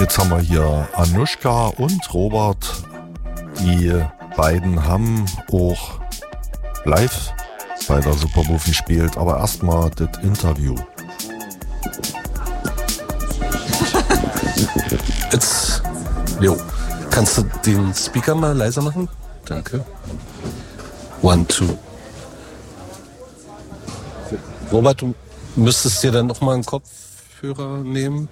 Jetzt haben wir hier Anushka und Robert. Die beiden haben auch live bei der Superbooth gespielt, aber erstmal das Interview. Jetzt, jo, kannst du den Speaker mal leiser machen? Danke. 1, 2. Robert, du müsstest dir dann nochmal einen Kopfhörer nehmen.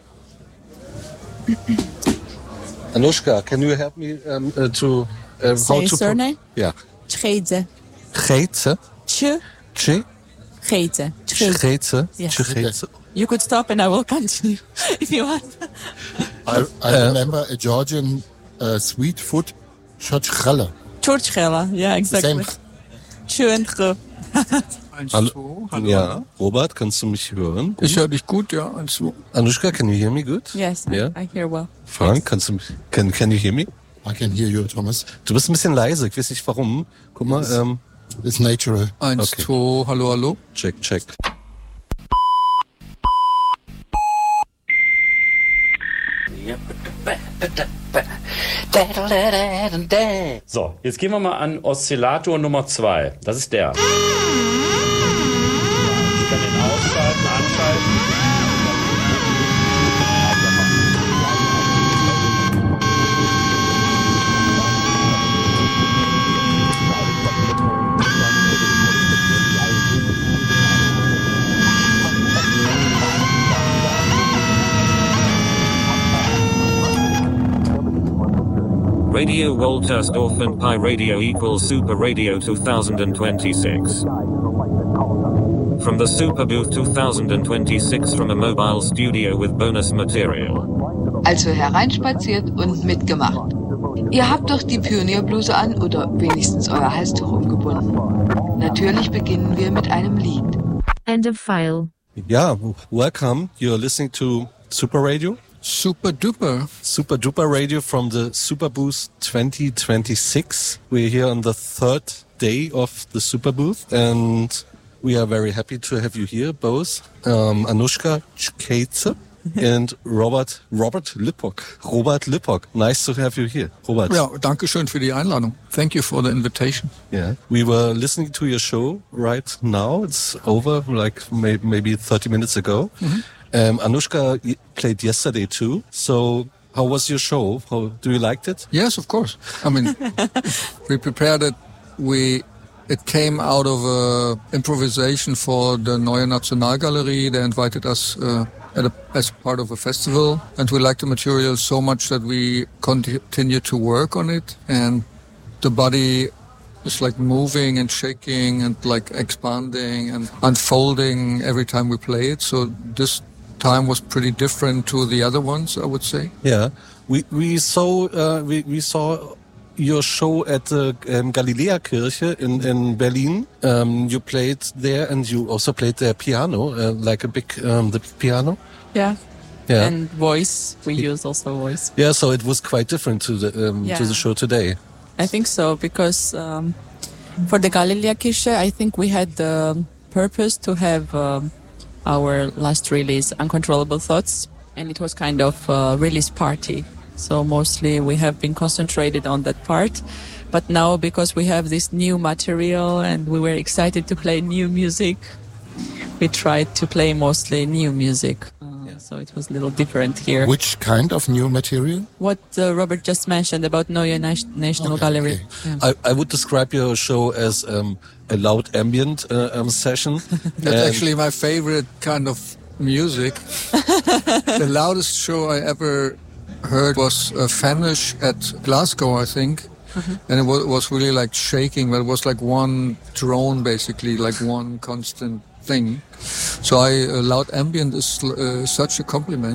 Anushka, can you help me to Say surname? Yeah. Tschcheze. Tschcheze? Tschcheze. Tschcheze? Yes. Tschcheze. You could stop and I will continue if you want. I remember a Georgian sweet food, chorchkhela. Chorchkhela, yeah, exactly. Same. Chönche. Hallo. Ja, Robert, kannst du mich hören? Ich höre dich gut, ja. 1, 2. Anushka, can you hear me good? Yes, Yeah. I hear well. Frank, kannst du mich, can you hear me? I can hear you, Thomas. Du bist ein bisschen leise, ich weiß nicht warum. Guck mal, It's natural. 1, Okay. 2, hallo, hallo. check. So, jetzt gehen wir mal an Oszillator Nummer 2. Das ist der. Ich kann den ausschalten, anschalten. Radio Woltersdorf and Pi Radio equals Super Radio 2026. From the Super Booth 2026 from a mobile studio with bonus material. Also hereinspaziert und mitgemacht. Ihr habt doch die Pionierbluse an oder wenigstens euer Halstuch umgebunden. Natürlich beginnen wir mit einem Lied. End of file. Yeah, welcome. You're listening to Super Radio. Super duper. Super Duper Radio from the Super Booth 2026. We're here on the third day of the Super Booth and we are very happy to have you here both. Anushka Tschcheze and Robert Lippock. Robert Lippock. Nice to have you here. Robert. Ja, danke schön für die Einladung. Thank you for the invitation. Yeah. We were listening to your show right now. It's over like maybe 30 minutes ago. Mm-hmm. Anushka played yesterday too. So how was your show? How do you liked it? Yes, of course. I mean, we prepared it. It came out of improvisation for the Neue Nationalgalerie. They invited us as part of a festival, and we liked the material so much that we continued to work on it. And the body is like moving and shaking and like expanding and unfolding every time we play it. So this time was pretty different to the other ones, I would say. Yeah, we saw your show at the Galilea Kirche in Berlin. You played there, and you also played the piano, like a big the piano. Yeah. Yeah. And voice. We use also voice. Yeah, so it was quite different to the show today. I think so, because for the Galilea Kirche, I think we had the purpose to have our last release, Uncontrollable Thoughts, and it was kind of a release party. So mostly we have been concentrated on that part. But now, because we have this new material and we were excited to play new music, we tried to play mostly new music. So it was a little different here. Which kind of new material? What Robert just mentioned about Neue National Gallery. Okay. Yeah. I would describe your show as a loud ambient session. That's actually my favorite kind of music. The loudest show I ever heard was Fanish at Glasgow, I think. Mm-hmm. And it was really like shaking, but it was like one drone, basically, like one constant thing. So loud ambient is such a compliment.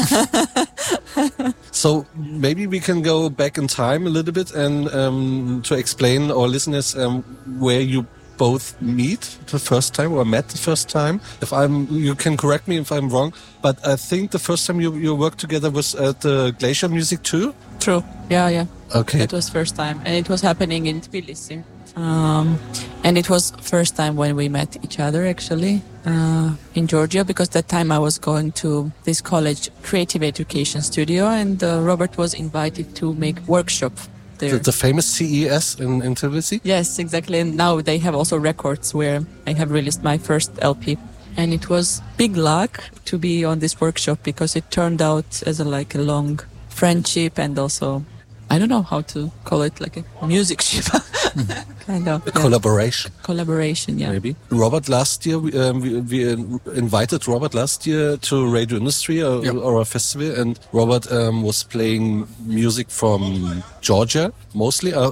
So maybe we can go back in time a little bit and to explain our listeners where you both meet the first time or met the first time. You can correct me if I'm wrong, but I think the first time you worked together was at the Glacier Music too. True. Yeah. Okay. It was first time, and it was happening in Tbilisi. And it was first time when we met each other, actually. in Georgia, because that time I was going to this college creative education studio, and Robert was invited to make workshop there. The famous CES in Tbilisi? Yes, exactly. And now they have also records where I have released my first LP. And it was big luck to be on this workshop, because it turned out as a long friendship, and also, I don't know how to call it, like a music ship. Kind of. Collaboration. Collaboration, yeah. Maybe. Robert, last year, we invited Robert last year to Radio Industry or a festival, and Robert was playing music from Georgia, mostly. All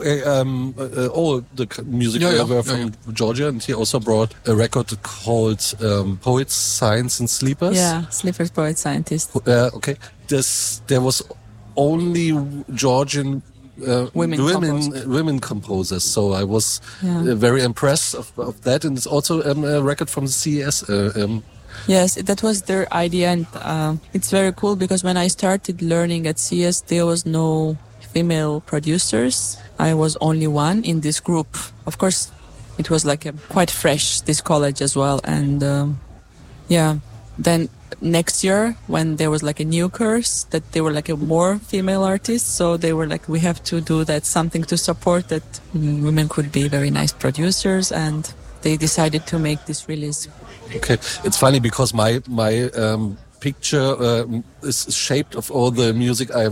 the music were from Georgia, and he also brought a record called Poets, Science and Sleepers. Yeah, Sleepers, Poets, Scientists. Okay. There was only Georgian women composers, so I was very impressed of that, and it's also a record from the CES. Yes, that was their idea, and it's very cool, because when I started learning at CES, there was no female producers. I was only one in this group. Of course, it was quite fresh, this college as well, and then next year, when there was a new course, that there were more female artists, so they were we have to do that, something to support that women could be very nice producers, and they decided to make this release. Okay, it's funny because my picture is shaped of all the music I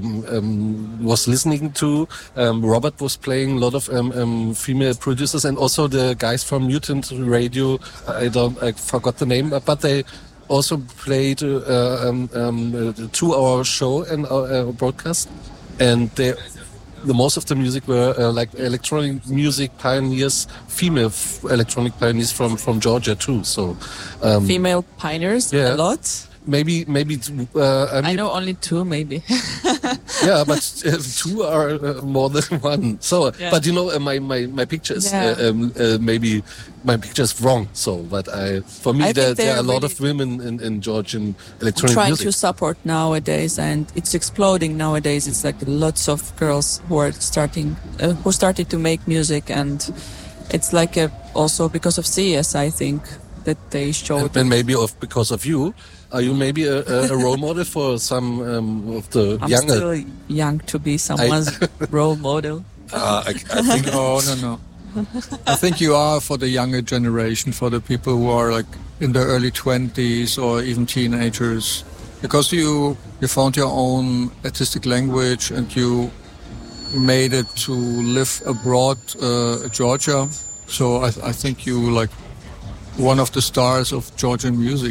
was listening to. Robert was playing a lot of female producers, and also the guys from Mutant Radio. I forgot the name, but they also played a 2-hour show and broadcast, and the most of the music were electronic music pioneers, female electronic pioneers from Georgia too. So female pioneers, a lot. Maybe. I know only 2, maybe. Yeah, but 2 are more than one. So, but my picture is maybe my picture is wrong. So, but for me, there are a lot of women in Georgian electronic music. Trying to support nowadays, and it's exploding nowadays. It's lots of girls who are who started to make music, and it's also because of CES, I think, that they showed. And maybe because of you. Are you maybe a role model for some of the younger? I'm still young to be someone's role model. I think. Oh no. I think you are for the younger generation, for the people who are in their early 20s or even teenagers, because you found your own artistic language and you made it to live abroad, Georgia. So I think you one of the stars of Georgian music.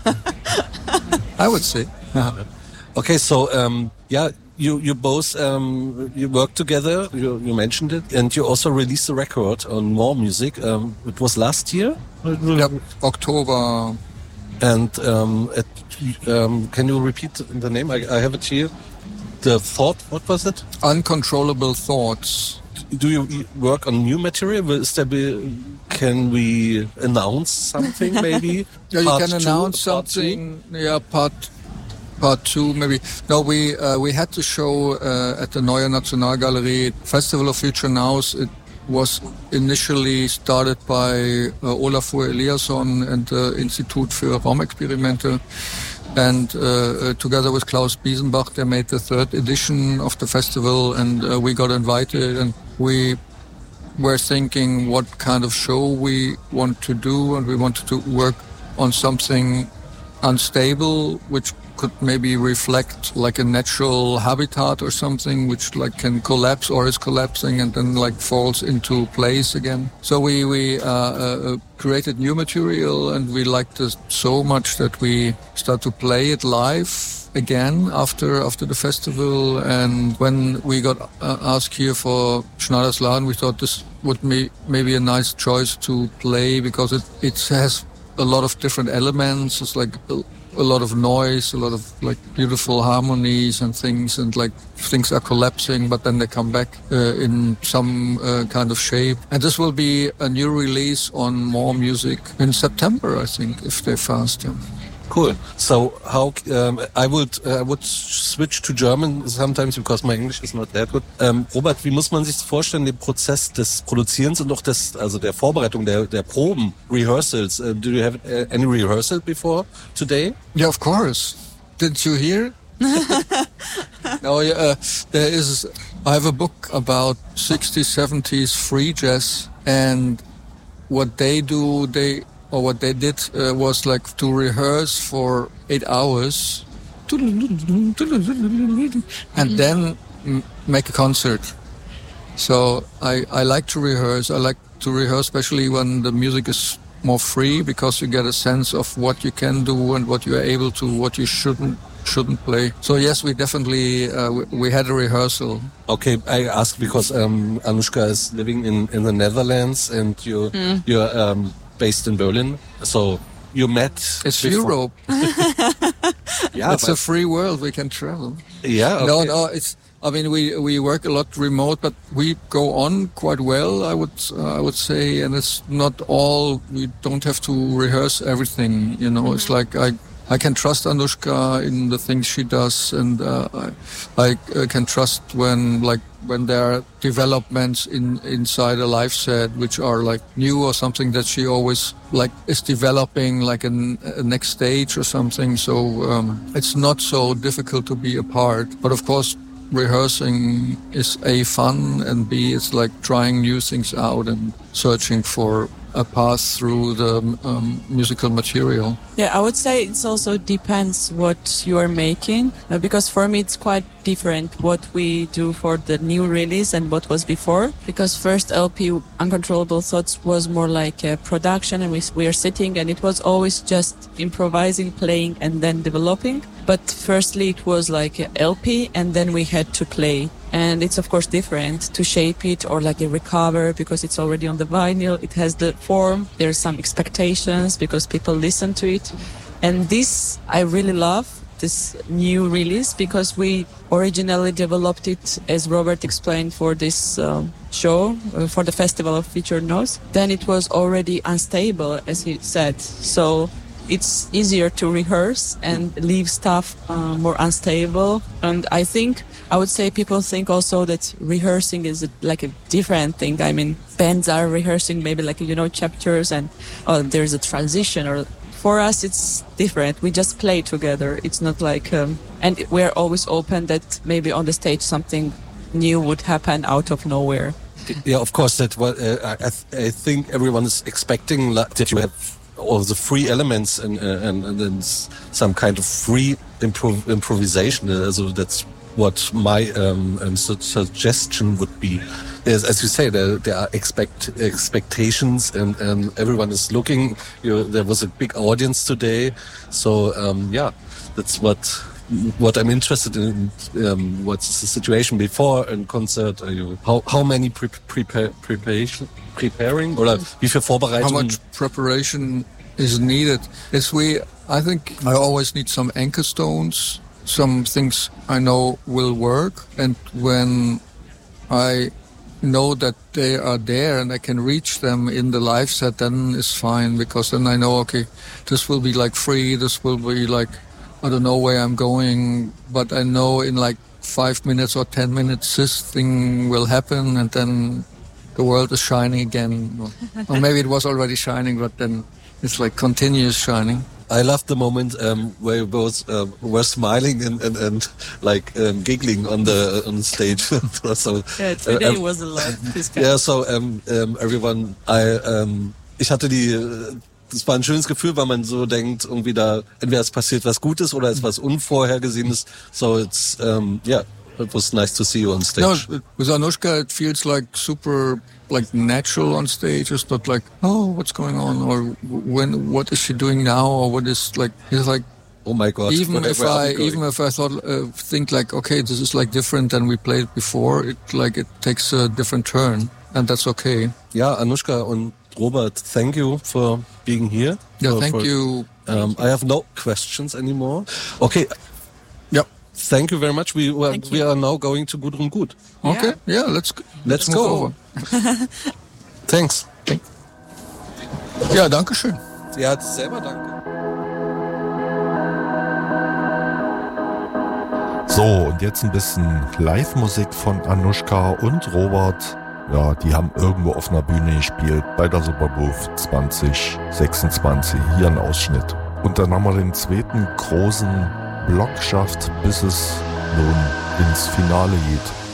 I would say. Okay, so you both you work together. You mentioned it, and you also released a record on More Music. It was last year. Yep, October. And can you repeat the name? I have it here. The Thought. What was it? Uncontrollable Thoughts. Do you work on new material? Can we announce something maybe? Yeah, you can announce something. Yeah, part 2 maybe. No, we had to show at the Neue Nationalgalerie Festival of Future Nows. It was initially started by Olafur Eliasson and the Institut für Raumexperimente. And together with Klaus Biesenbach, they made the 3rd edition of the festival, and we got invited, and we were thinking what kind of show we want to do, and we wanted to work on something unstable, which could maybe reflect a natural habitat or something which can collapse or is collapsing and then falls into place again. So we created new material, and we liked it so much that we start to play it live again after the festival. And when we got asked here for Schneidersladen, we thought this would be maybe a nice choice to play, because it has a lot of different elements. It's a lot of noise, a lot of beautiful harmonies and things, and things are collapsing, but then they come back in some kind of shape. And this will be a new release on More Music in September, I think, if they're fast. Yeah. Cool. So how I would switch to German sometimes because my English is not that good. Robert, wie muss man sich vorstellen, den Prozess des Produzierens und auch der Vorbereitung der Proben, Rehearsals? Do you have any rehearsal before today? Yeah, of course. Didn't you hear? No, I have a book about 60s, 70s free jazz, and what they did was like to rehearse for 8 hours and then make a concert. So I like to rehearse. I like to rehearse especially when the music is more free, because you get a sense of what you can do and what you are able to, what you shouldn't play. So yes, we definitely we had a rehearsal. Okay, I ask because Anushka is living in the Netherlands and you're based in Berlin. So you met. It's before. Europe. Yeah, it's a free world. We can travel. Yeah. Okay. No. It's. I mean, we work a lot remote, but we go on quite well. I would say, and it's not all. We don't have to rehearse everything. You know, It's like I can trust Anushka in the things she does, and I can trust when there are developments inside a live set which are like new or something that she always like is developing, like a next stage or something. So it's not so difficult to be apart. But of course, rehearsing is A, fun, and B, it's like trying new things out and searching for a path through the musical material. Yeah, I would say it also depends what you are making, because for me it's quite different what we do for the new release and what was before. Because first LP, Uncontrollable Thoughts, was more like a production, and we are sitting, and it was always just improvising, playing, and then developing. But firstly it was like a LP, and then we had to play. And it's of course different to shape it or like a recover, because it's already on the vinyl. It has the form. There's some expectations because people listen to it. And this, I really love, this new release, because we originally developed it, as Robert explained, for this show, for the Festival of Featured Notes. Then it was already unstable, as he said. So it's easier to rehearse and leave stuff more unstable. And I would say people think also that rehearsing is like a different thing. I mean, bands are rehearsing maybe like, chapters and there's a transition. Or for us, it's different. We just play together. It's not like, and we're always open that maybe on the stage something new would happen out of nowhere. Yeah, of course. That what I think everyone is expecting, that you have all the free elements and then some kind of free improvisation. So that's what my suggestion would be. Is, as you say, there are expectations, and everyone is looking. There was a big audience today, so that's what I'm interested in. What's the situation before a concert? How many preparing, or wie viel Vorbereitung? How much preparation is needed? I think I always need some anchor stones, some things I know will work, and when I know that they are there and I can reach them in the live set, then it's fine, because then I know, okay, this will be like free, this will be like, I don't know where I'm going, but I know in like 5 minutes or 10 minutes this thing will happen, and then the world is shining again. Or maybe it was already shining, but then it's like continuous shining. I love the moment where you both were smiling and like giggling on the stage. So, today was a lot. Yeah, so everyone, ich hatte das war ein schönes Gefühl, weil man so denkt, irgendwie da, entweder es passiert was Gutes oder es was Unvorhergesehenes. So it's, it was nice to see you on stage. No, with Anushka, it feels like super, like natural on stage. It's not like, oh, what's going on? Or what is she doing now? Or what is like, it's like, oh my God. Even if I think like, okay, this is like different than we played before, it takes a different turn, and that's okay. Ja, Anushka und Robert, thank you for being here. Yeah, thank you. I have no questions anymore. Okay. Yeah. Thank you very much. We are now going to Gudrun Gut. Okay. Yeah, let's go over. Thanks. Ja, danke schön. Ja, selber danke. So, und jetzt ein bisschen Live-Musik von Anushka und Robert. Ja, die haben irgendwo auf einer Bühne gespielt bei der Superbooth 2026. Hier ein Ausschnitt. Und dann haben wir den zweiten großen Block geschafft, bis es nun ins Finale geht.